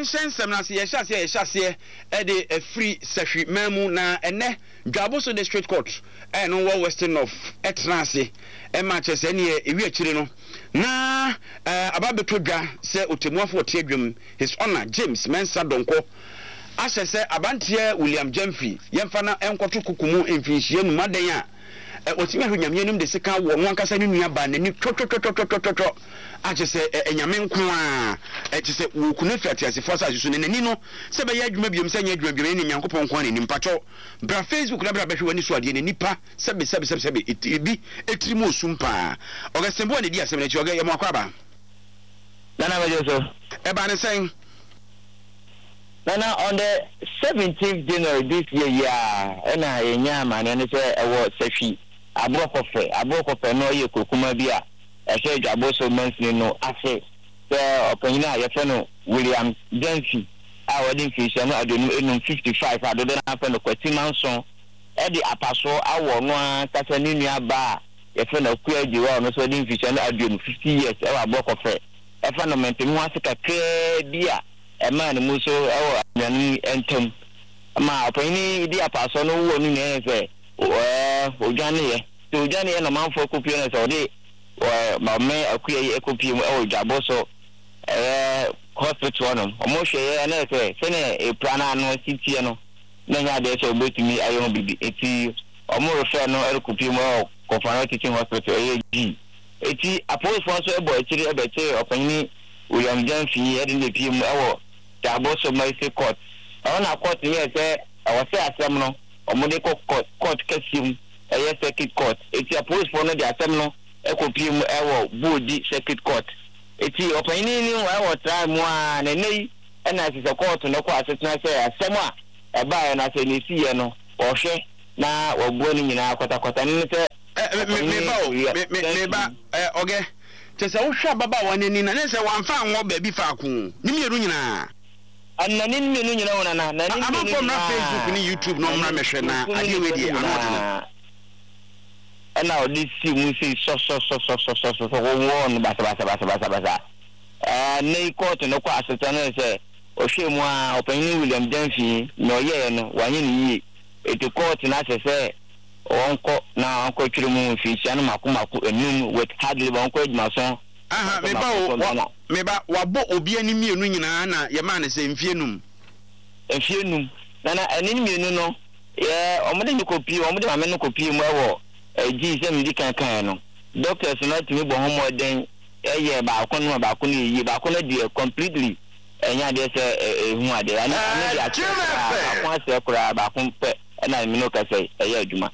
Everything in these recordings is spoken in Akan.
yɛnhyɛnsɛm na se yɛhyɛ ɛde afiri sahwi mamu na ɛnɛ Dwaboso district court ɛno wɔ western of ɛtena ase ɛma kyerɛ sɛ ne ewi akyire no na ababeto dwa sɛ otemuafo ɔte adwam his honor James Mensa Donko ahyɛ sɛ abanteɛ William Jemfi yɛmfa na ɛnkɔto kukumu mfinhyia nu madan a otimi ahwe nyame nim de sika wɔ no ankasa ne nua ba n'ani twotwotwotwotwotwo akyɛ sɛ nyame nko a ɛkyɛ sɛ wɔkunu fiate asefo sa so ne n'ani no sɛ bɛyɛ adwuma biom sɛ nyɛ adwuma biom ne nyankopɔn nko a n'ani mpatwɔ bra Facebook na bra bɛhwɛ wani so adeɛ ne nipa sɛbe ebi etiri mu osum pa ɔgɛsɛmbo ne di asɛm ne kyɛ ɔgɛ yɛ mo akwaba nana bɛjɛ so ɛba ne sɛn nana on the 17th January this year ɛna yɛnya amane ne sɛ ɛwɔ sahwi abrɔkɔfɛ no yɛ kokuma bi a ɛhwɛ Dwaboso mansini no ase sɛ ɔpanyina a yɛfɛ no William Jemfi a wɔde mfihyia no adonum enum 55 a dodo na afɛ no kwatima nson ɛde apaso awɔ no a kasa ne nua ba a yɛfɛ no akua diwa no so de mfihyia no adonum 50 years ɛwɔ abrɔkɔfɛ ɛfa no mɛntɛmu ase kakraa bi a ɛma ne mu so ɛwɔ anwanu ɛntam ama ɔpanyini di apaso no wɔ no nyɛ sɛ odwane na manfo kopie na sɛ ɔde mame akua yi ekopie mu ɛwɔ Dwaboso hospital no ɔmo hwɛ na sɛ sɛne epra na no sitie no na nya de sɛ obetumi ayɛ ho bibi eti ɔmo refer no ekopie mu ɛwɔ Kofano teaching hospital AG eti apolifo so ɛbɔ akyiri ɛbɛkye ɔpanyini William Jemfi ɛde ne pie mu ɛwɔ Dwaboso Mercy Court ɔna court yɛ sɛ ɔwɔ sɛ asɛm no ɔmo de court kɛseɛ ɛyɛ circuit court eti apolifo no de asɛm no ekopie mu ɛwɔ Bodi circuit court eti ɔpanyini ni ɛwɔ try mu a na nei ɛna sɛ court no kɔ asetena sɛ asɛm a ɛbaa na sɛ ne siye no ɔhwɛ na wɔbuo ne nyinaa kɔtakɔta ne sɛ meba ɔgɛ kyɛ sɛ wohwɛ ababa wɔ n'ani na ne sɛ wamfa anwɔ baabi faako ne mmienu nyinaa anani mmienu nyinaa wona na nani mmienu na Facebook ni YouTube no mmra mehwɛ na adeɛ we die anɔdena ɛna ɔde si mu si so wɔwɔ no basa ne court no kɔ aseta no sɛ ɔhwɛ mu a ɔpanyin William Jemfi na ɔyɛ no wanyɛ ne yie eti court na sɛ sɛ ɔnkɔ na ɔnkɔ twere mu mfihyia no mako enum with hard labor ɔnkɔ adwumaso meba wabɔ obi ani mmienu nyinaa na yɛma ne sɛ mfie num na ɛne mmienu no yɛ ɔmode ne kopie ɔmode mame no kopie mu ɛwɔ ji sɛ medi kankan no doctors no tumi bɔ ho mɔden ɛyɛ baako no yie baako no deɛ completely ɛnya deɛ sɛ ehu ade ana ne deɛ baako asɛ koraa baako pɛ ɛna me no kasa ɛyɛ adwuma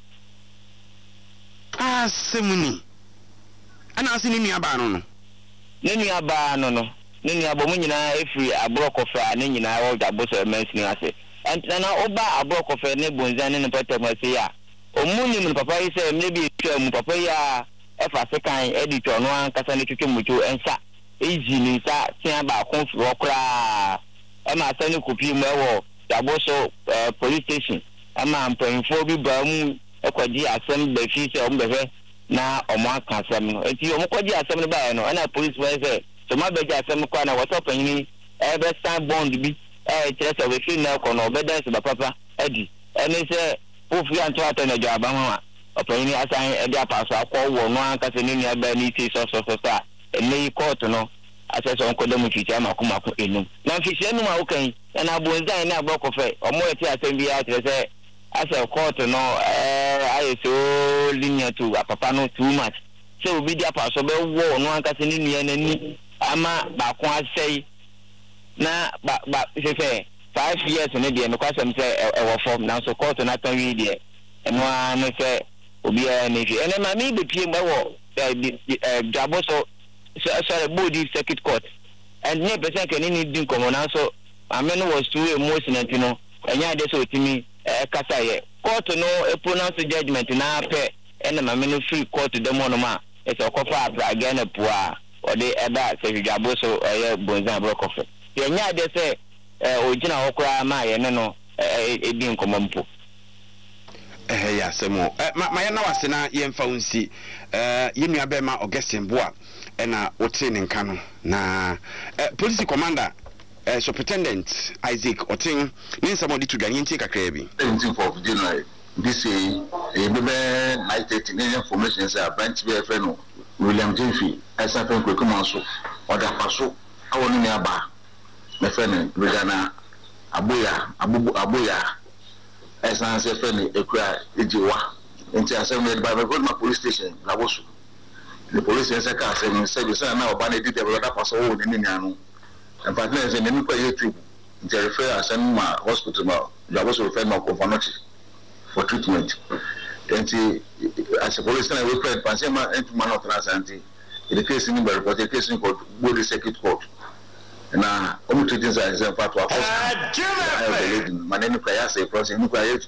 asemuni ana asini nua ba no ne nua ba no ne nua bɔ mu nyinaa efiri abrɔkɔfɛ ne nyinaa wɔ Dwaboso mansini ase ɛntina oba abrɔkɔfɛ ne bonzan ne pɛtɛm ase ya omunim no papa yi sɛ maybe twa mu papa yi a ɛfa sekan ɛdi twa no ankasa ne twetwe muto ɛnsa eji ne nsa tia ba konfro koraa ɛma asɛ ne kopie mu ɛwɔ Dwaboso police station ɛma mpanyinfo bi ba mu ɛkɔgye asɛm ba fi sɛ ɔmo bɛhwɛ na ɔmo aka asɛm no eti ɔmo kɔgye asɛm no baeɛ no ɛna police wɔ sɛ tɔma bɛgye asɛm kɔ na wɔtɔ panyini ɛbɛ sign bond bi kyerɛ sɛ ɔbɛfiri na ɛkɔ no ɔbɛda sɛ papa ɛdi ɛne sɛ ofi anto atɔ na dwa ba ma ɔpanyini asan ɛde apaso akɔ wɔ no ankasa ne nua ba ne ti so a ɛne yi court no asɛ sɛ ɔnkɔ dɛm fitia mako enum na fitia num a wokan na abonzan ne abrɔkɔfɛ ɔmo ɛte asɛm bi a kyerɛ sɛ asɛ court no ayɛ so linear to apapa no too much sɛ obi di apaso bɛ wɔ no ankasa ne nua n'ani ama baako asɛe na ba sɛ 5 years ne deɛ mekwasɛm sɛ ɛwɔ fam nanso court na tan wi deɛ ɛno a ne sɛ obiara ne hwɛ ɛnɛ ma me bepie mbɛwɔ Dwaboso sorry Bodi circuit court and ne person kan ni di nkɔmɔ nanso ame no was too emotional no ɛnya de sɛ otimi kasa yɛ court no pronounce judgment na pɛ ɛna ma me no free court dem no ma ɛsɛ ɔkɔfa abrage na poa ɔde ɛba sɛ Dwaboso ɛyɛ bonzan abrɔkɔfɛ yɛnya de sɛ ogina hɔ koraa ma yɛ ne no edi nkɔmɔ mpo ya semo ma yɛ na wase na yɛmfa wonsi yɛnua bɛma Augustine Boa ɛna wote ne nka no na police commander Superintendent Isaac Oting ni somebody to Ganyanti kakrebi 17th of January this year ebe night 13 information say branch be friend William Jeffrey asafen kwekumanso oda paso awonu ni aba me friend Regana aboya esan say friend ekura ejiwa nti asem the by police station Lawosu the police station ka asem service na oba na di develop paso wo ni anu and partners in any YouTube they refer as my hospital now. They also refer my conformity for treatment. And as a police, I will pray Pansema into man of Transanti. In the case in the report, the case in court, body circuit court. And now, only treatments are in part of hospital. My name is Kayase, process in Kayase.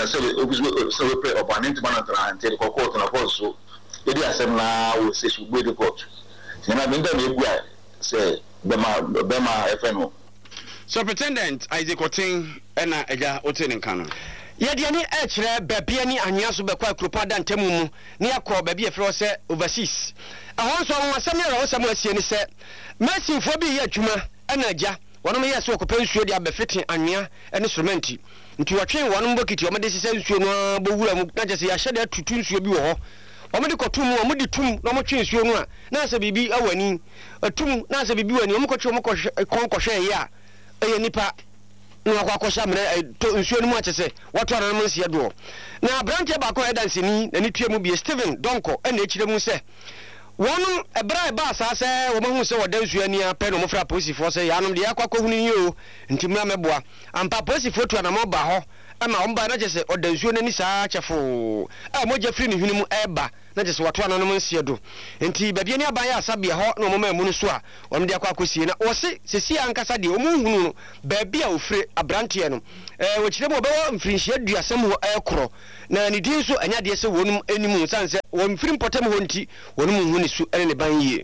So we pray upon into man of Transanti, the court and also. It is a now will say should be the court. And I've been done say. Bema FNO. Superintendent Isaac Oting ena eja Oting nkano. Yediani echere bebia ni anyaso bekwa kropada ntemu mu ne yakọ bebia fro se overseas. Ahon so won asem ya wo samu asie ni se mesinfo bi ye adwuma ena aja wonom ye se okopa nsuo dia befetin anwea ene soromenti. Nti wotwen wonom bokiti o mede sese nsuo no bowura mu na je se ya hyede tutu nsuo bi wo ho. Omudi kotum omudi tum no mo twe nsuo no a na se bibi awani atum na se bibi wani omukotwe konkɔhwɛ ye a eye nipa no akɔkɔhya mena nsuo no mu akyese wato na mo nsia do na branche ba ko edansini na ni tue mu bi Steven Donko na echire mu se wonu ebra ba asase wo mahu se woda nsuo ani apɛ no mo fra posifo se ya nom de akɔkɔhunu yi o nti mu ameboa ampa posifo to na mo ba ho ama omba na jese odansuo nani saa chefo moja free ni hwini mu eba na jese wato ananom nsie do enti babia ni aban ya asabia ho na omoma mu no so a omde akwa akosie na wose sesi ankasa de omuhunu no babia ofre abrantie no wokire mo bewo mfrinhia aduasem ho ekoro na ni din so anya de se wonum animu sanse wo mfrim potem ho nti wonum hu ni su ene ne ban yie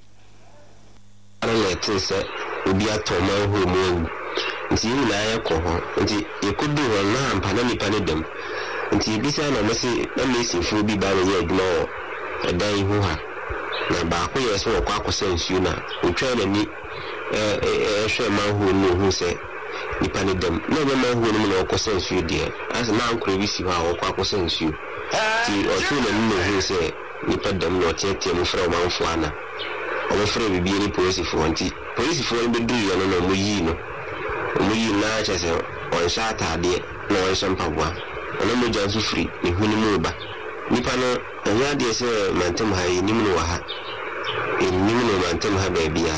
ana letese obi atoma ho mu nti na ya ko ho nti ekudu ho na ampa na nipa ne dem nti bisa na mesi na mesi fu bi ba no ye adwuma edan hu ha na ba ko ye so kwa akosa nsuo na otwa na ni hwe ma hu no hu se nipa ne dem na be ma hu no na akosa nsuo de as na ankro bi si ha kwa akosa nsuo ti otu na ni hu se nipa dem no tete mu fra manfo ana o fra bi ni police fo nti police fo be du yo no mo yi no omuyi na chese on shata ade na on shampabwa ona mo jansu free ni huni mu ba nipa no anya de se mantem ha yi nimu no ha nimu no mantem ha ba bia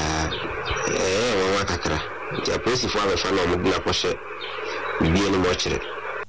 wa kakra ja police fo abefa na mo na kwhye bia ni mo kire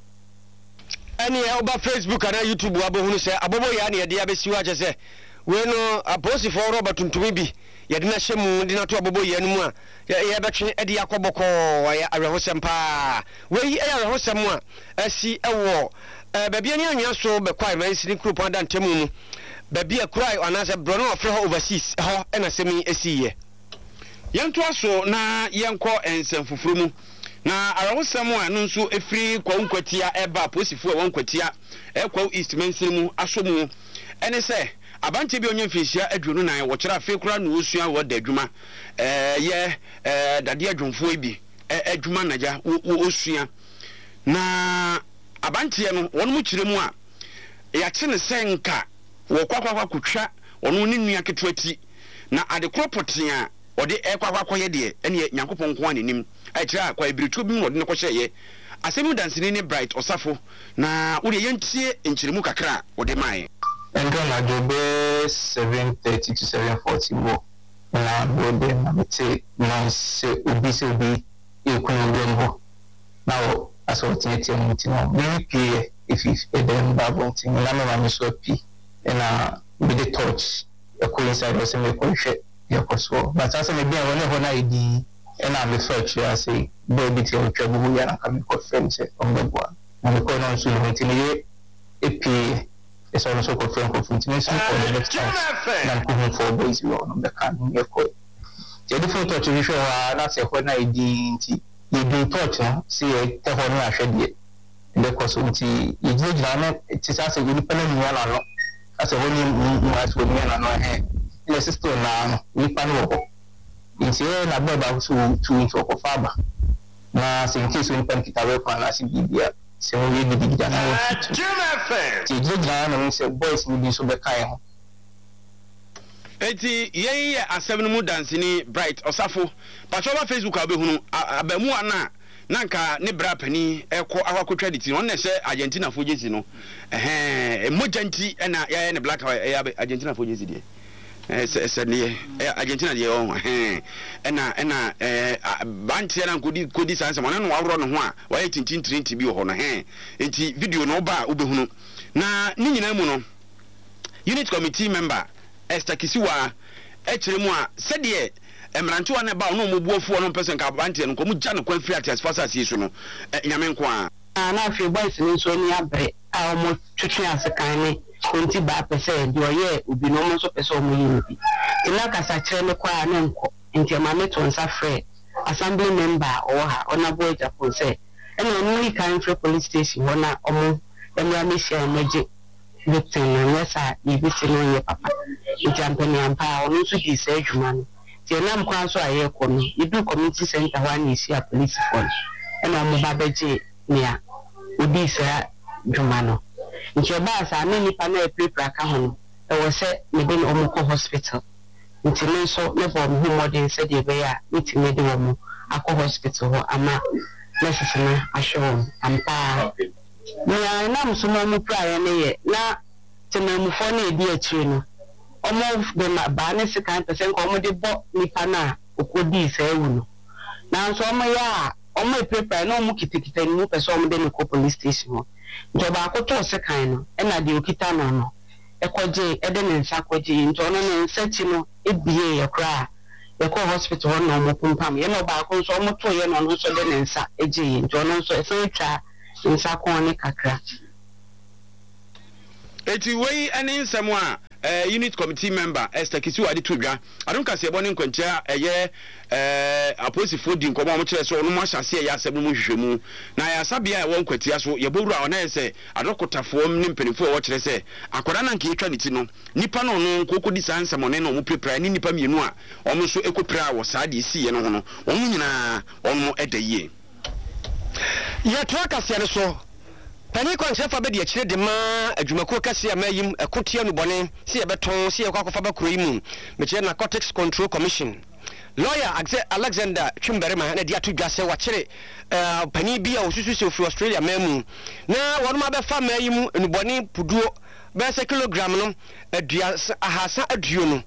ani e oba Facebook ana YouTube abohunu se abobo ya na ye abesi wa chese we no police fo Robert Ntumi bi yɛde na hyɛmu de na to abobo yɛ no mu a yɛbɛtwe ɛde akɔbɔkɔ ya arehosɛm pa wei ɛyɛ arehosɛm a asi ɛwɔ baabi ani anwea so bɛkwae mansini kuropɔn da ntɛmu mu baabi akurai anaasɛ brɔ no ɔfrɛ hɔ overseas ɛhɔ ɛna sɛm yi asiiɛ yɛntoa so na yɛnkɔ ensɛm foforo mu na arehosɛm a no nso efiri kwankwatia ɛba posifo a wankwatia ɛkwaw east mansini mu aso mu ɛne sɛ abante bi onye mfisia aduonu nan wo kira afekura no osua wo da adwuma ye dade adwumfo bi adwuma naja wo osua na abante no wonu mu kire mu a ya kye ne senka wo kwakwakwa kutwa wonu ne nua ketuati na adekoro poten a ode kwakwakwa ye de ene nyankopon ko anenim a kira kwa ibiritu bi mu ode ne ko hye asemu dansini ne bright osafo na wo de yentie nkiremu kakra ode mai and then I do 7:30 to 7:40 more. Na bode na mete na se obi ekunu now as what you know very clear if them babble thing na me so pi na with the touch e coincide with me ko hwe e ko so but as me be won ho na idi e na me search ya say baby ti o twa bu ya na ka me ko friend say on the boa na ko no so no tin e pi it's also confirmed continuation for the next time. And for boys, you on the can you call. The different touch you show that's a when I did you do touch, see a telephone I shed it. In the consultancy, you do it is as a independent one as a woman was with me and her hand. In a sister now, we pan over. In here, I bought out 2 inches of fiber. na se nke so nipa kitawe kwa na se bibia se wo ye gidigida na wo ti gidigida na se boys ni bi so be kai ho eti ye asem no mu dance ni Bright Osafo pachoba Facebook abehunu abamu ana nanka ne bra pani ekọ akwakotwa diti no na se Argentina fo jesi no mojanti na ya ne black Argentina fo jesi de ne Argentina de on na bantia na kodi sanse mo na wawro no ho a waye tintin trinti bi ho no enti video no ba obehunu na ni nyina mu no unit committee member Esther Kisiwa echiremu a sede emrantewa na ba no mobuofuo no person ka bantie no ko mu gya no kwan free as fast as yesu no nyame nko a na afi boys ni so ni abre a omo twetwe asekan ne konti ba pese de oye obi no mo so pese omo yi obi ina kasa kire me kwa na nko nti ma me to nsa free assembly member ha ona boy Japan say ena no yi kan free police station ona omo emra me share meje victim na yesa ibiti no ye papa ijampani ampa onu so di se adwuma no tie nam kwa so aye ko no idu community center wa ni isi a police force ena mo ba beje nia odi se adwuma no nche ba sa na nipa na prepare ka ho no e wo se me be no mo ko hospital nti me so me bo mo modern se de be ya nti me de wo mo akọ hospital ho ama necessary asho ampa na na musumo mu prayer ne ye na temamufo na edi akire no omo de ma ba ne sekan pese ko omo de bo nipa na okodi se ewu no na so omo ya omo prepare na omo kitikita ni mu pese omo de ne ko police station ho nto ba akoto sekan no e na de okita no no e koje e de ne nsa koje nto no ne nsa chi no ebie ye kra ye ko hospital ho no omo pumpam ye no ba ko so omo to ye no no so de ne nsa eje nto no so e se twa nsa ko ne kakra eti wei ene nsem a unit committee member Esther Kisiwa de tudwa adonka se bone nkwantia eye aposifo di nkomo mo kire so no mo ahyase ya asem mo hwehwemu na ya sabia e won kwatia so ye bowura ona ese adokotafo ne mpanifo wo kire se akwara na nke etwa niti no nipa no no kokodi sanse mo ne no mo prepare ni nipa mienu a omo so ekopra wo saade isi ye no ho no omo nyina omo edaye ye to akase ne so pani kwansefa be de akire de ma adwumako kase amayim ekotia no bone se ye beton se ye kwakofa ba kuro yimu me kire Narcotics Control Commission lawyer Alexander Chumberema na dia tudwa se wa kire pani bia osusu se ofi Australia mamu na wonu ma be fa mayim enubone puduo be se kilogram no adua ahasa aduo no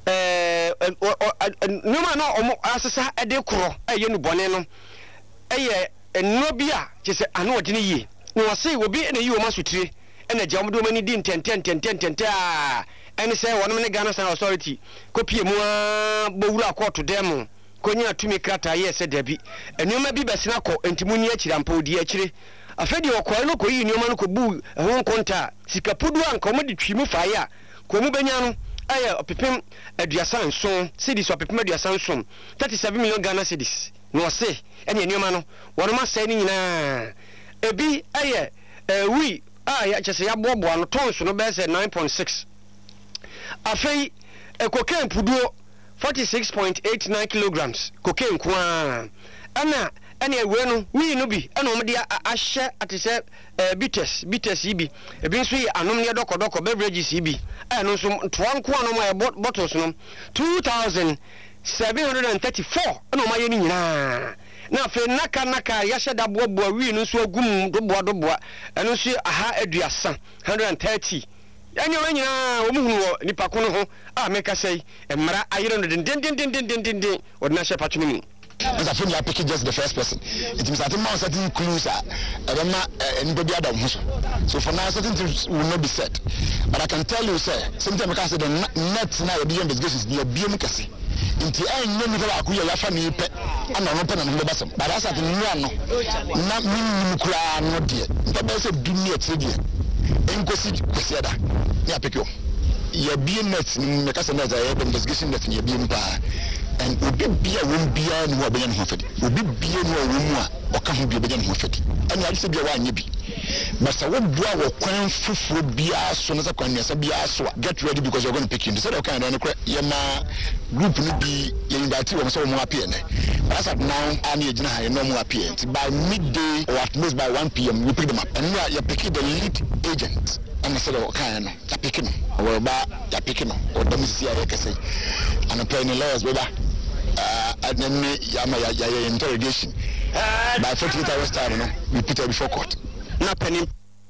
numa na omo asesa ede koro aye enubone no eye enno bia kise anu odine yi no say obi na yi o masutire ena jamdo mani din tenten a ene say wonum ne Ghana State Authority kopie mu a bowura court dem konya atumi krata ye se dabi enuma bi besina ko entimu ni akira mpa odi akire afedi okwa no ko yi nyoma no ko bu ho konta sikapudu anka mo de twimu faye a ko mu benya no aye opepem aduasan so cedis opepem aduasan so 37 million Ghana cedis no say ene nyoma no wonuma say ni nyina ebi aye we ya chese ya bobo no tons no be say 9.6 afei cocaine puduo 46.89 kilograms cocaine kwa ana ewe no we no bi ana omde ahye atese bitters ibi ebi nso yi anom ne dokodoko beverages ibi no so twanko anom ya bottles no 2734 ana omaye ni nyina na fe naka ya sheda bobo wi no so agum doboa eno so aha aduasa 130 enyo nyina omuhunu nipa ko no ho a meka sei emra ayire no den odna she patwene mu as I feel you pick just the first person. It means that the certain clues are anybody other. So for now, certain things will not be said. But I can tell you, sir, sometimes because the net now the investigations near BMKC. In the end, no matter how you have any pet and an open and the but that's at the new not meaning no dear. The best of Dunia Trigger. Inquisitive Crusader. Yeah, pick you. Your BMX in the customer investigation that in your BM and obi bia won bia no obeyan ho fadi obi bia no wo mu a ɔka ho bi obɛgya ne ho afɛdi ɛne ade sɛ bia woanyɛ bi but sɛ woboa wɔ kwan foforɔ biara so no sɛ kwan nneɛsa biara so a get ready because you're going to pick you sɛ deɛ ɔka yɛdɛ no korɛ yɛma group no bi yɛinvite wɔm sɛ wɔn appear nɛ but as at now a ne yɛgyina ha yɛnɔ wɔn appear nti by midday or at most by 1 p.m. we pick them up ɛno a yɛpick the lead agent ɛna sɛ deɛ ɔka yɛ no yɛpick no ɔwɔrɔba yɛpick no ɔdɔm sisi a yɛkɛsɛ anɔpɛ ne lawyers bɛba and then your interrogation by 48 hours time, we put her before court. Na penny.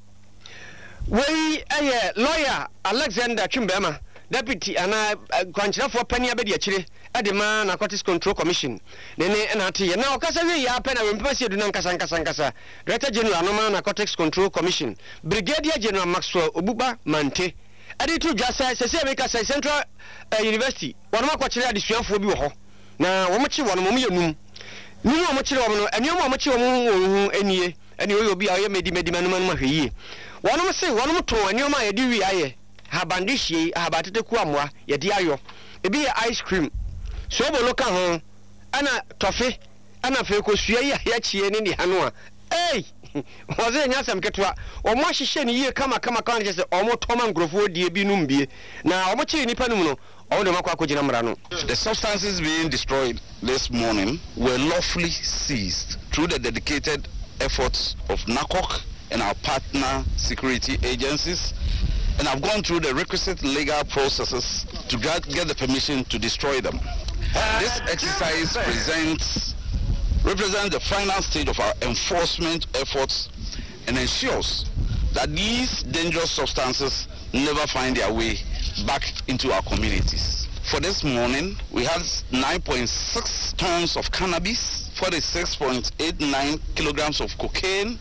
We lawyer Alexander Chimbema, deputy and Quanchina for Penny Abedi at the Man Narcotics Control Commission. Then NRT. Now, Cassavi Yapen and Impassi Dunan Casancasa, Director General Noma Narcotics Control Commission, Brigadier General Maxwell Ububa Mante. Editor just says, Central University, one more question is for you. Na womachi wonu mo yenu ni wo mo kire wo no eni mo chi wo mo enie eni wo obi aye medi manu mahwe wonu mo se wonu mo to eni mo aye di wi aye habande hie habatete ku amoa ye di ayo ebi ye ice cream so bo loka ho ana tofe ana fe ko sua ya chie ni hanu a ei woze nya sam ketwa o mo hihye ni yie kama kan je se o mo toma ngrofo die bi num bie na o mo kire nipa num no. The substances being destroyed this morning were lawfully seized through the dedicated efforts of NACOC and our partner security agencies, and have gone through the requisite legal processes to get the permission to destroy them. This exercise represents the final stage of our enforcement efforts and ensures that these dangerous substances never find their way back into our communities. For this morning, we had 9.6 tons of cannabis, 46.89 kilograms of cocaine,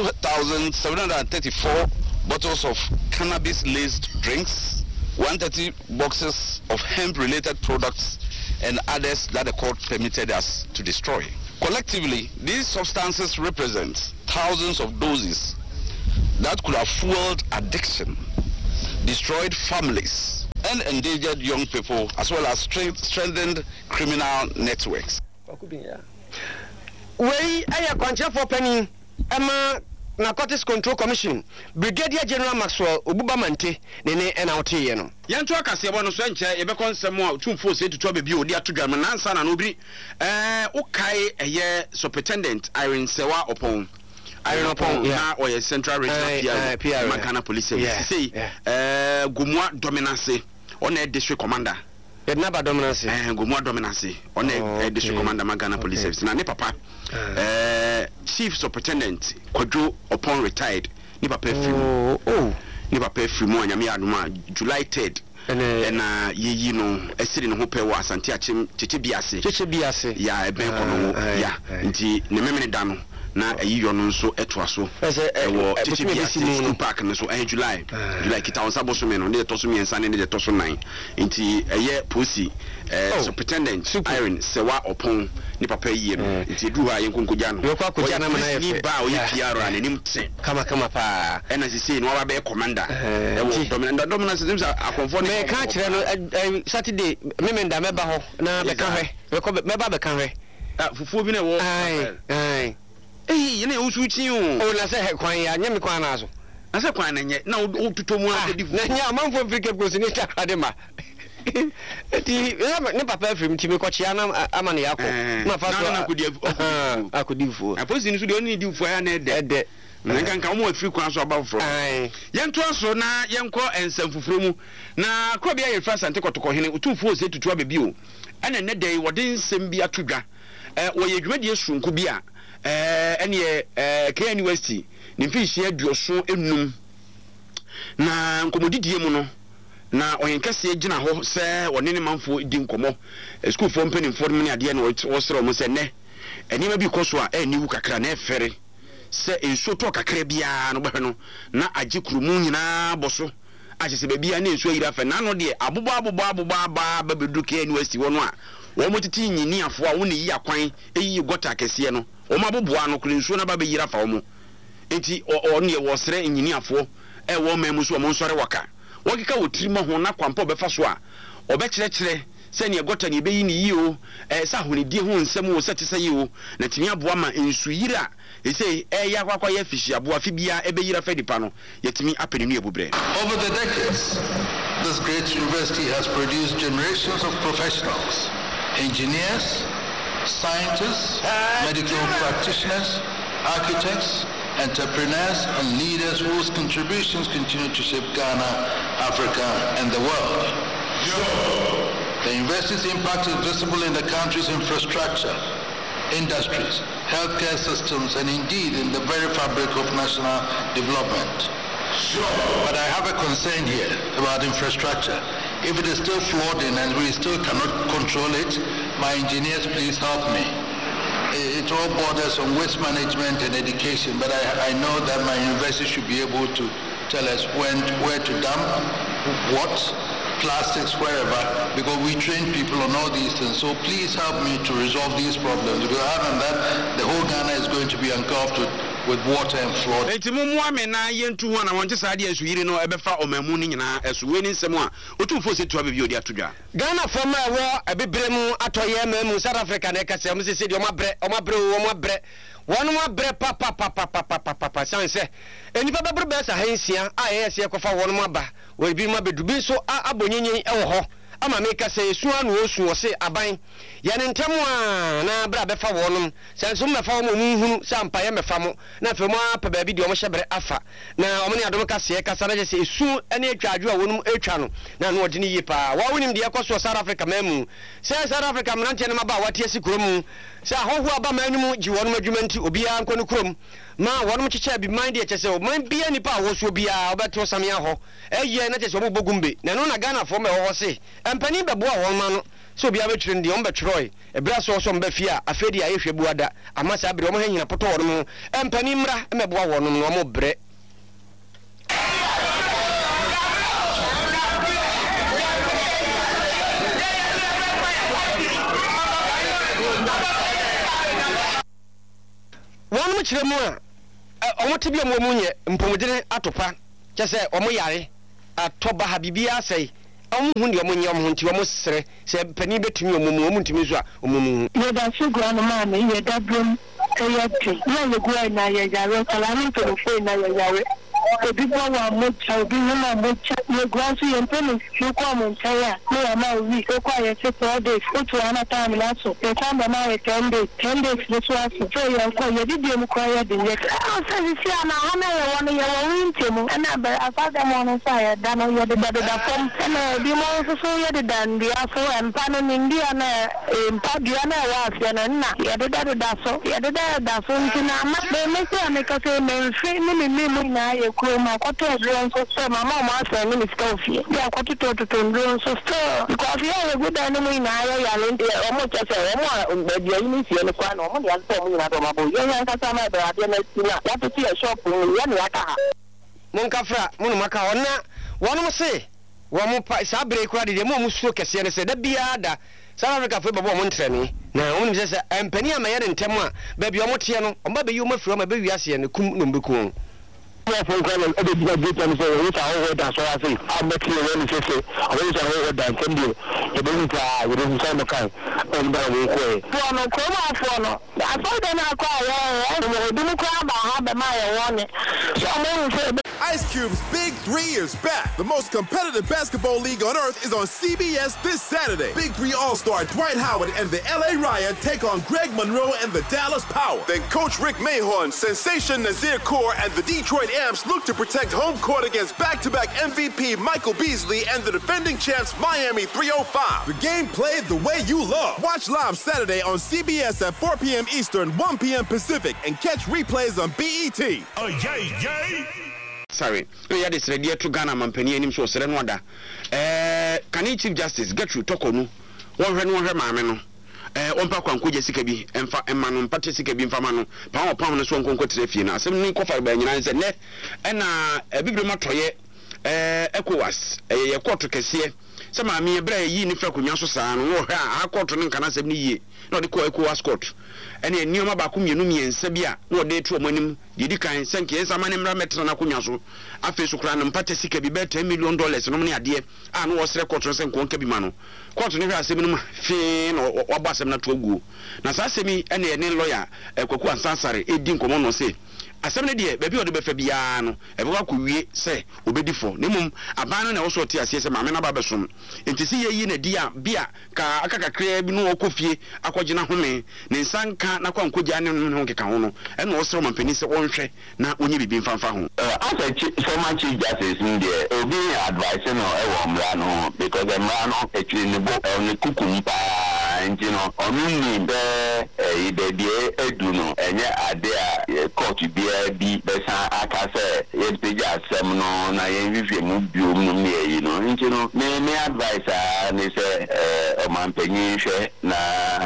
2,734 bottles of cannabis-laced drinks, 130 boxes of hemp-related products, and others that the court permitted us to destroy. Collectively, these substances represent thousands of doses that could have fueled addiction, destroyed families, and endangered young people, as well as strengthened criminal networks. We are Quancha for Penny, Emma Narcotics Control Commission, Brigadier General Maxwell Ububamante, Nene and Autiano. Yantua Cassiano Sancha, Ebecon Samoa, 2 4 to 12 bio, dear to German, San and Ubri, Ukai, a year superintendent, Irene Sewa upon. I don't know, or a central regional PR, Makana Police Service. Say, Gumwa Dominance on a district commander. Never dominance, Gumwa Dominance on a district commander, Magana Police Service. Nane Papa, Chief Superintendent, Quadro upon retired, Nipa Perfume, Nipa Perfume, Yamiaduma, July 3rd. And you know, a city in Hope was Santiachim, Chichibiase, ya, a bank on, ya, indeed, Nemene Dano. Na eyi no nso etwa so ewo TTBC park no so July kita on sabo so me no de to so miensa ne de to so nan nti eye posi superintendent Irene Sewa Opon ni papa yi no nti du ha yenkonkogya no yokwa kogya na na ye ba o ye PR an nim tse kama pa ena sisi no wa be commander ewo dominance sims akonfo ne me ka kire no Saturday me menda meba ho na be ka hwe meba be ka hwe fufuo bi na wo ai you know, oh, na say kwan ya nyame kwan na so na say kwan na nye na o tutomu ade na nya amanfo Africa gosi ni takade ma ti ne papa film ti me ko chia na amane yakọ na fa so akodifu aposi ni so de oni difu ya na de na nka mo afiri kwan so abafro yento so na yenko ensamfufuro mu na kro bia ye fra sante kotoko hene otumfu o se tutu abebi o ana ne dai wode nsem bi atodwa wo ye dwumadi esunku bi a ene K University ni mfishi aduoso enum na nkomodidie mu no na oyenkase agina ho se wone ne manfo di nkomo school for mpanimfo ne ade na wo sere mo se ne enima bi koso a eni wu kakra na efere se enso to kakra bia no behwe no na age kurumu nyina boso age se bia na enso yira fe na no de abobo ba bedu K University wono a wo motiti nyini afo a wo ne yi akwan eyi gota kese no wo maboboa no kure enso na ba be yira fa wo mo enti ne wo sere nyini afo wo mamu so mo nsore waka wokeka wotiri ma ho na kwampa obefa so a obekyerɛkyerɛ sɛ ne gota ne beyi ne yio sa honidie ho nsɛm wo sɛ te sɛ yio na timi aboa ma nsuyira ɛsɛ ɛya kwakwa ya fishi aboa fibia ebeyira fedipa no yetimi apeni nu ebubre. Over the decades, this great university has produced generations of professionals, engineers, scientists, medical practitioners, architects, entrepreneurs and leaders whose contributions continue to shape Ghana, Africa, and the world. The university's impact is visible in the country's infrastructure, industries, healthcare systems, and indeed in the very fabric of national development. But I have a concern here about infrastructure. If it is still flawed and we still cannot control it, my engineers, please help me. It all borders on waste management and education, but I know that my university should be able to tell us where to dump, what, plastics, wherever, because we train people on all these things. So please help me to resolve these problems, because other than that, the whole Ghana is going to be engulfed with water and flood. Na yentu ho na wonte saade asuyire no ebefa omamu ni nyina esuwe ni nsem a otumfo se tuwa bebi odi atodwa. Ghana fama wo ebebre mu atoye mamu South Africa na kase mu sese de omabre wonu abre papa sanse enipa bebre be sa hansia a yese kofa wonu aba we bi ma bedubi so abonyenyen ewo ho ama me kase esu anu osu wo se aban ya ne ntemu a na bra befa wonum senso mefa wo mu hunu sampa ye mefa mo na fe mo apa ba bi de o mo hyebere afa na o mo ne adom kase kasa na se esu ene atwadwo a wonum atwa no na no odi ni yi pa wa wonim de yakoso South Africa mamu se South Africa mnante ne maba wate asikromu se ahoho aba manum gi wonum adwumanti obi a nkonu krom ma wonum chicha bi mind de chese o man bia nipa awoso bia obeto samia ho eye na chese o bogumbe na no na Ghana fo me ho se empani bebo a won ma no so bia betwire ndi on betroy ebra so so mba fia afedi a yehwe buada amasa abre o mo hanyina poto wonum empani mra mebo a wonum no mo bre. Wonu mchire mu a omo tebia mu munye mpomudire atopa kyese omo yare atoba habibia sei omo hu ndi omo nye omo nti omo sere se pani betumi omo ntimi zo a omo da sugwa no ma me ye da brom eyati na ye gwa na ye yare kala ni to fo na ye yare obi bo wa mo cha obi no ma mo cha ye gwa so ye mpeni no kwa mo cha ya no ma wi ko kwa ye se 4 days o to ana time la so e kwa ba ma ye 10 days no so aso so ye ko ye di dem kwa ye de ye o se si ana ha na ye won ye won ntemu ana ba afada mo no sa ye da no ye de da fom ana bi mo so ye de dan bi afo empa no ndi ana empa bi ana wa afia na na ye de da so ye de da so ntina ma be me se ana ka se me mfi ni mo na ye ma kwato drone so so mama ma say ni stofie ya kwato to drone so so because ya we da no mu na ya lende o mo chese o mo be ni sie ni kwa no mo ya so mu na do ma bo ya ka sa ma be ade na sina ya to see shop ni ya ni aka ha mon kafra mon maka ona wonu se wo mo pa sa break kura de mo so kese ne se da bia da South Africa fo babo mo ntrani na wonu se empani amaye ne ntem a ba bia mo tie no o ba be yi o mafura ma be wiase ne kum no mbeku for Ghana, I did not get any say, which I hold that, so I say, I'm not clear when you say, I wish I hold that, can do. The business, you didn't sign the kind, and that will go. For no, come on, for no. I thought they not cry, I didn't cry about how the Maya won it. So I'm going to say, Ice Cube's Big 3 is back. The most competitive basketball league on earth is on CBS this Saturday. Big 3 All-Star Dwight Howard and the LA Riot take on Greg Monroe and the Dallas Power. Then Coach Rick Mahorn, Sensation Nazir Kaur, and the Detroit Amps look to protect home court against back-to-back MVP Michael Beasley and the defending champs Miami 305. The game played the way you love. Watch live Saturday on CBS at 4 p.m. Eastern, 1 p.m. Pacific, and catch replays on BET. Oh, yay! Sorry, we had this ready to Ghana Mampany and him so Serenwada. Can Chief Justice get you Tokonu? One mameno. Ompa Kwanku Sikabi, and Manum Patisikabi Famano, Power Pound Swan Conco Trefina, some Nicofa Benyan said, and a big matoye, ECOWAS, a quarter cassier, sɛ maame ebra yi ni fra konwa so saa no wo ha akɔto no nkana sɛm ni yie na ɔde kɔ ECOWAS court ɛne nneɛma baako mmienu mmiɛnsa bi a na ɔde to ɔmanim de di kan sɛ nke nsa mane mmra mɛtena na konwa so afei so kora no mpata sika bi bɛ $10 million no ne adeɛ a no wɔsrɛ court no sɛ nkonka bi ma no court no hwɛ asɛm no ma fee na wɔbɔ asɛm no to aguo na saa asɛm yi ɛne ɛne lawyer Kwaku Ansansare ɛdi nkɔmmɔ no sɛ asɛm ne deɛ baabi ɔde bɛfa biara no ɛbɛkɔ akɔwie sɛ obɛdi fɔ ne mmom aban no na ɛwɔ so ɔte aseɛ sɛ maame no aba bɛsom nti sɛ yɛyi na di a bia ka aka kakraa bi no wɔkɔ fie akɔgyina home ne nsa nka na kɔ ankɔgyaa ne no ho keka ho no ɛna ɔsrɛ ɔmampani sɛ ɔnhwɛ na ɔnyɛ biribi mfamfa ho asɛ former chief justice no deɛ obi yɛ advice no ɛwɔ mmara no ho because mmara no akyiri ne bo ɔne kukum paa nti no ɔno nim bɛ baabi adu no ɛnyɛ ade a court biara bi bɛsa aka sɛ yɛpagya asɛm no na yɛnhwehwɛ mu biom no ne no nti no me advice a ne sɛ ɔmampanyin hwɛ na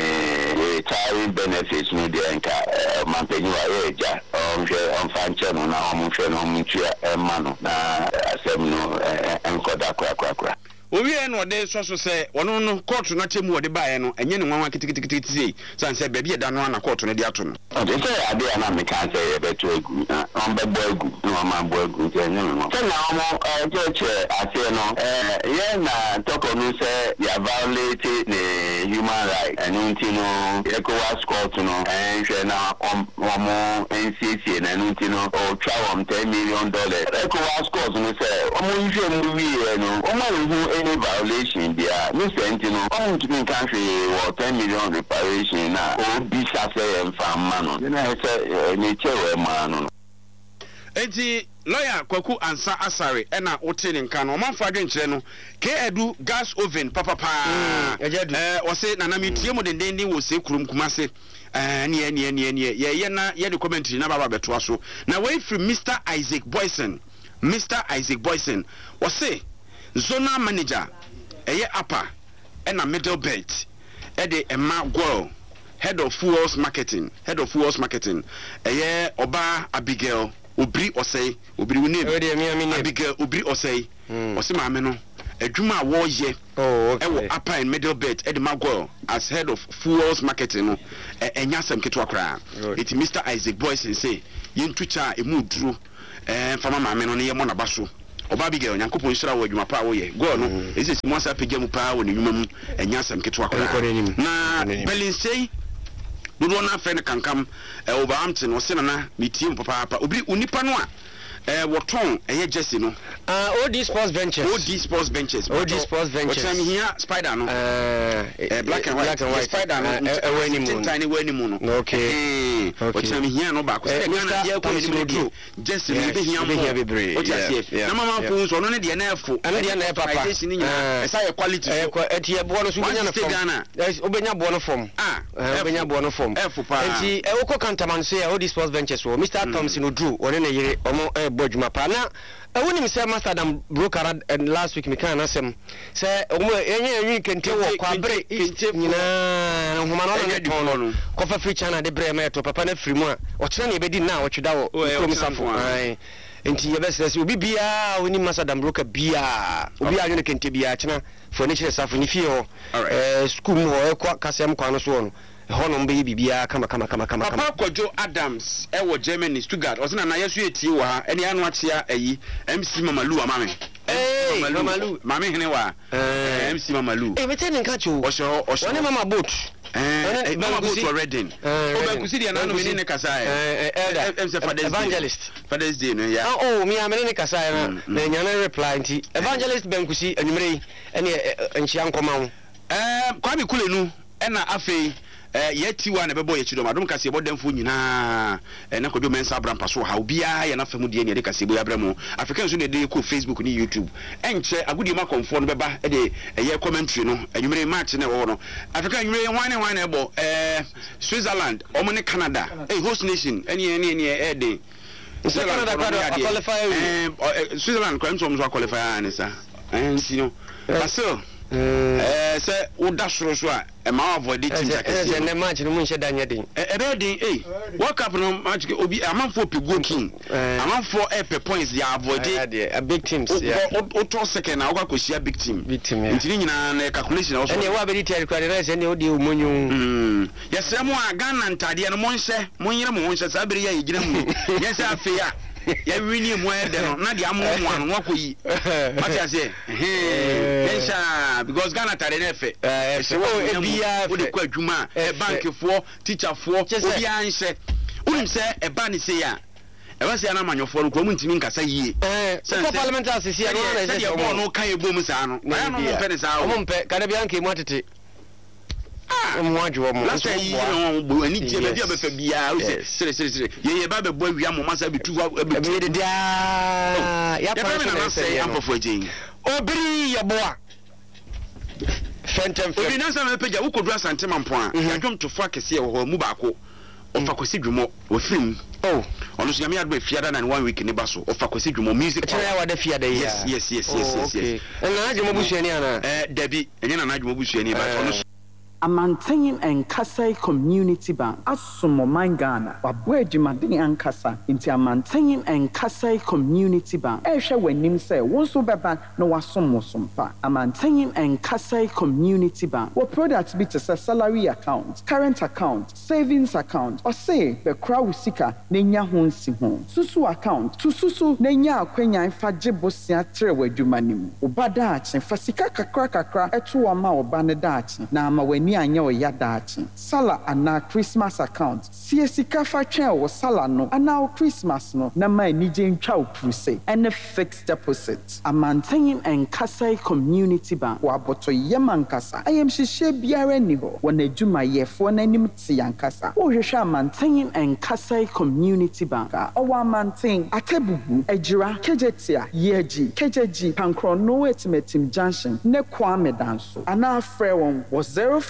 ne retiring benefits no deɛ nka ɔmampanyin a yɛagya ɔmfa nkyɛ no na ɔmonhwɛ no ɔmontua ɛma no na asɛm no ɛnkɔda korakorakora owie no ɔde so sɛ ɔno no court no akyɛ mu ɔde baeɛ no ɛnyɛ ne nwanwa kitikiti sei san sɛ baabi ɛda no ana court no de ato no ɔde sɛ ade a na meka sɛ yɛbɛto agu na ɔmbɛbɔ agu na ɔmabɔ agu nti ɛnyɛ me sɛ na ɔmo kyerɛkyerɛ aseɛ no yɛ na tɔkɔ no sɛ yɛaviolate ne human right ɛno nti no ECOWAS court no ɛnhwɛ na ɔmo nsiesie na ɛno nti no ɔtwa wɔm $10 million ECOWAS court no sɛ ɔmo nhwɛ mu wieɛ no ɔmo any violation there Mr. Entino on to me country or 10 million reparation na o bi sase en famma no na say nature man no enti lawyer Kwaku Ansansare na wote ne nka no manfo adwenkyerɛ no K-Edu gas oven papa ɔse nana metie mo dendenden wɔ se kurom kumase ne ye na ye de commentary na baba betoa so na wey from Mr. Isaac Boyson ɔse zonal manager upper and middle belt the Emma Gwell head of fuels marketing Oba Abigail Obri Osei Obri name Abigail Obri Osei Osima Ameno Ejuma wo ye upper and middle belt the Magwell as head of fuels marketing enyasem ketwa kra it Mr. Isaac Boyson say yentucha emudru fama mameno ne yemo na baso Obabigail nyankopon nhyira wo adwuma pa wo ye go no ese mo asa pagya mu pa wo ne nwuma mu enya asem keto akora na Belinsei dodo na afre ne kankam Obaamte no se na metie mu papa obi unipa no a woton eye jersey no OD Sports Ventures wotam here spider no black and white spider no tiny wanimu no okay wotam here no ba ko se Ghana dia ko ni do jersey no be here bebre na mama fo so no ne de na efo na de na papa ni nyina esa ye quality etie bo no so benya na form obenya bo no form obenya bo no form efo pa enti woko kantaman so ya OD Sports Ventures wo Mr. Thompson Odru one ne yire omo bodjuma pa na woni mi say Amsterdam broker last week me kan asem say omo enye kente wo kwabre nyina homa no ne ton ko fa free channel de bre ma to papa na free mu a o kire na ebedi na o tweda wo komisafo ai enti yebesese obi bia woni Amsterdam broker bia obi anyo ne kente bia kina fo ne kire safo ni fie ho school mu ho ekwa kasem kwa no so no hono mbe bibia kama Papa Kojo Adams wo Germany Stuttgart osina na yesu eti wo ha ene anu atia ayi MC Mamalu amame Mamalu mame hene wa MC Mamalu mete ne nka cho one mama boat mama boat for reading obakusi dia na no meni ne kasa MC Father's Day no ya mi amene ne kasa na nyana reply nti evangelist bankusi anwumre ene enchia nkoma wo Kwame Kulenu ena afei yeti wa na bebo ye chidom adom kase bodem fo nyina na kodo mensa abrampa so ha obia ye na famu de ne de kase bo abramu African so ne de ko Facebook ni YouTube enche agudi ma konfo no beba de ye commentary no anwumre match na wo no African anwumre wan na ebo Switzerland omo ne Canada host nation ene de Canada qualify Switzerland ko enso mo qualify anisa ensino Basil say woda soro so a e ma avoid team takesi ne match no mun sheda nya den be den World Cup no match obi amanfo pego king amanfo points ya avoid a big teams yeah o to second na wo share big team ntini nyina na calculation also ene wa be di tiari kwade rese ne odi omonyu yesre mo a Ghana ntade no monhye monyere mo honhye sa bere ya yigina mu yesa afi ya ya wini mo ede no na dia mo mo anu wakoyi mati ase because Ghana tare na efe ebia o de kwa adwuma bank fo teacher fo obi anhye unim se eba ni se ya eba se na manyofo no ko mu ntimi nkasa yie so parliamentary assisi ya no na se mo no kan ebo mu sa no na no mo pe ne sa o mo pe kada bia nke mu atete mwajo mo last year no ani tie be dia be fa bia o sere ye ba be bo awia mo masa be tu be de dia ya pa na say amfofo agin obiri ye boa fentem obi na sa na peja wo kodu asante mampo a ya dwom tofo akese wo mu baako ofa kwesi dwumo wo film ono so yame adbo fiada na 1 week ne baso ofa kwesi dwumo music tell wa da fiada yes na adwumo busuani ana dabi enye na adwumo busuani ba ono Amantenyin Nkasai Community Bank Asumo Mangana wabwe adwumaden ankasa nti Amantenyin Nkasai Community Bank ehwe wanim se wonso beba na wasomosompa Amantenyin Nkasai Community Bank wo product bi te salary account current account savings account or say be kra wusika nenya ho nsi ho susu account to susu nenya akwanya fa gebosia tre wadwumanim obada ache fasika kakra eto wa ma obane dachi na ama wani anya o yadachi sala ana Christmas account siesika fa twen wo sala no ana Christmas no na ma nije ntwa opuse and fixed deposit Amantenyin Nkasai Community Bank wa boto yemankasa ayem hihye biara ni ho wona adwuma yefo na nim ti yankasa wo hwehwe Amantenyin Nkasai Community Bank o Amanten atebubu ejira kejetia yeji kejeji pankro no etimetim junction ne Kwame danso ana afre won was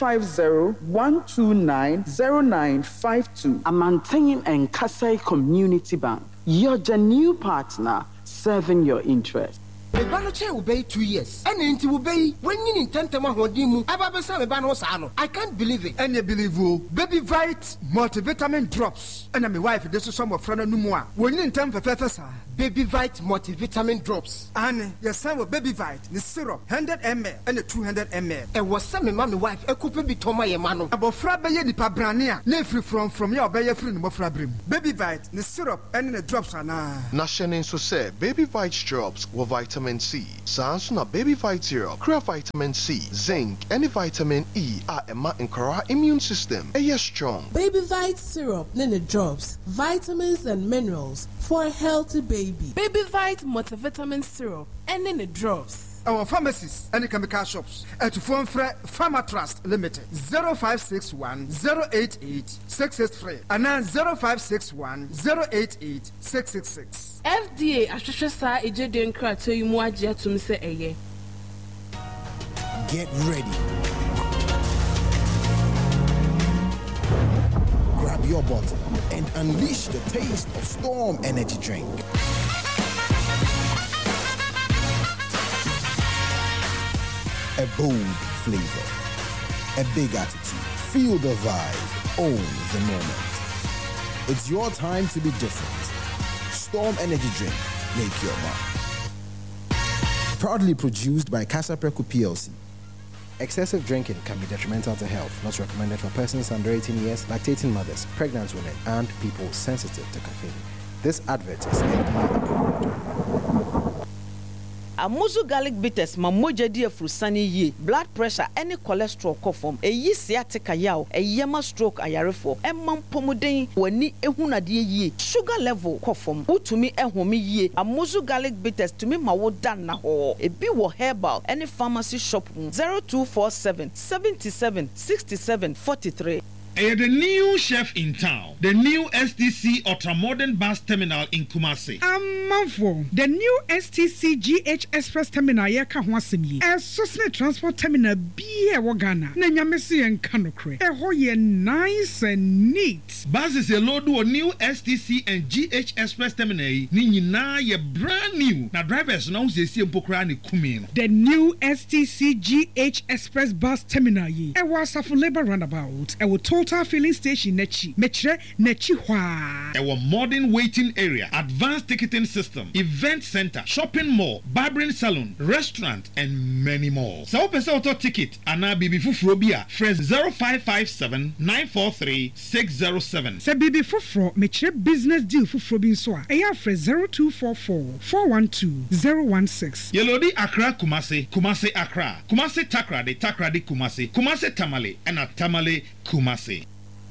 050-129-0952 Amantenyin Nkasai Community Bank. You're the new partner serving your interest. Mebanoche will be 2 years. And it will be when you intend to Mahodimu. I can't believe it. And you believe you. Baby Vite multivitamin drops. And I'm a wife, this is some of friend no more. When you intend for Professor Baby Vite multivitamin drops. And your son with Baby Vite, the syrup 100 ml and the 200 ml. And was some mommy wife, a couple be Toma Yamano. About Frabaye di Pabrania, ne free from your Bayer friend Mofrabrim. Baby Vite, the syrup and the drops are now. Nashanin so say Baby Vite drops with vitamin C. Sansuna Baby Vite syrup, crea vitamin C, zinc, and vitamin E are a ma incora immune system. A strong. Baby Vite syrup, nene drops, vitamins and minerals for a healthy baby. Baby Vite multivitamin syrup, and nene drops. Our pharmacies and chemical shops at Phone Pharma Trust Limited 0561 088 663 and 0561 088 666. FDA Ashashasa Ejeden Krato Yumuaja to Mr. Eye. Get ready. Grab your bottle and unleash the taste of Storm Energy Drink. A bold flavor, a big attitude, feel the vibe, own the moment. It's your time to be different. Storm Energy Drink, make your mark. Proudly produced by Casa Preco PLC. Excessive drinking can be detrimental to health, not recommended for persons under 18 years, lactating mothers, pregnant women, and people sensitive to caffeine. This advert is FDA approved. Amuzu garlic bitters mamoja di afrusani ye blood pressure any cholesterol kofom eyi sciatica yaw eyema stroke ayarefo emam pomuden wani ehunade ye sugar level kofom utumi ehome ye Amuzu garlic bitters tumi mawodan na ho ebi wo herbal any pharmacy shop 0247 77 67 43 The new chef in town, the new STC Ultramodern Bus Terminal in Kumasi. Manfo, the new STC GH Express Terminal yeka ho asem yi. Sosne Transport Terminal biye wo Ghana. Na nyamesi en kanokre. Ho ye nice and neat. Buses a load o new STC and GH Express Terminal ni nyina ye brand new. Na drivers na usesi empokra ni kumi no. The new STC GH Express Bus Terminal yi. Was Asafo Labour Roundabout. Total Filling Station nechi. Mechre nechi hwa. Modern waiting area, advanced ticketing system, event center, shopping mall, barbering salon, restaurant, and many more. So open auto ticket ana bibi fufuro bia fresh 0557 943 607. Se bibi fufuro mechre business deal fufuro bin so a eya fresh 0244 412 016. Yelodi Accra Kumasi, Kumasi Accra, Kumasi Takrade, Takrade Kumasi, Kumasi Tamale, and a Tamale Kumasi.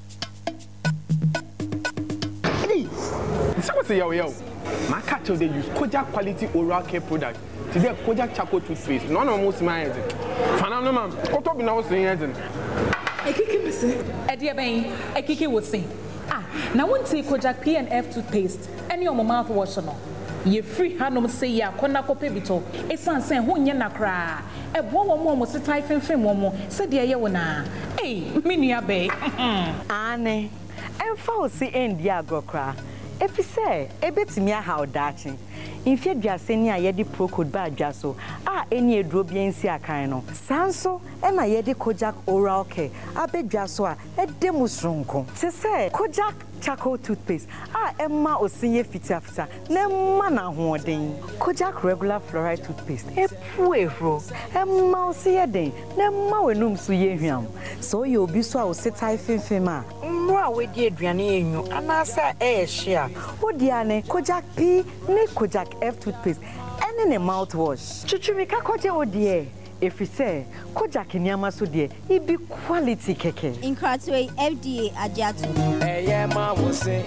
Say yo, my cat they use Kojak quality oral care product. Today Kojak charcoal toothpaste. None of most my head. Fanam man, what up now saying head? Ekiki me say. Edia ben, Ekiki would say. Now won't say Kojak PNF toothpaste. Any of my mouthwash no. Ye free hanum say ya kona kope bito. Esan say ho nya nakra. E bo wo mo se tai fenfen wo mo. Se de ye wona. Eh, me nua be. Ane. Emfa o si endi agrokra. If you say, a bit me how daching. In fact, Jasenia yedi procode by Jasso, any drobian sia kind. Sanso, and I yedi Kojak oral care. I bet Jassoa, a demusronco. Se say, Kojak charcoal toothpaste. Emma or senior fitafta, ne mana hoarding. Kojak regular fluoride toothpaste. A puero, a mouse a day, ne mawenum suyehiam. So you'll be so sit I fema. With dear Driani, and I say, share. Oh, Diane, Kojak P, ne Kojak F toothpaste, and in a mouthwash. Chuchumika Koja, oh dear. If you say, Kojak in Yamasu dear, it be quality keke. In Cratway, FDA, Ajatu. Yeah, ma will say.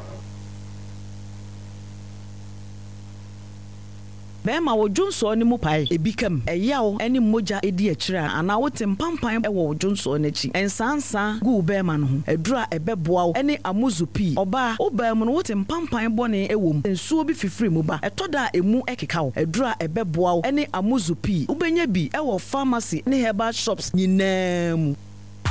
Bema wo Johnson ni mu pai ebikam eyawo eni moja edi akira ana wote mpampan wo Johnson n'achi ensansa gu bema no ho edura ebeboa wo eni amuzupi oba obam no wote mpampan bone ewom ensuo bi fifiri mu ba etoda emu ekeka wo edura ebeboa wo eni amuzupi ubenya bi ewo pharmacy ne herbal shops nyinaa mu